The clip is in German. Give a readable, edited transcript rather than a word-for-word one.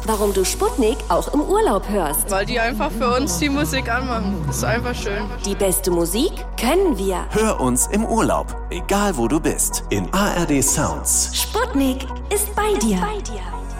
warum du Sputnik auch im Urlaub hörst. Weil die einfach für uns die Musik anmachen. Das ist einfach schön. Die beste Musik können wir. Hör uns im Urlaub, egal wo du bist, in ARD Sounds. Sputnik ist bei dir.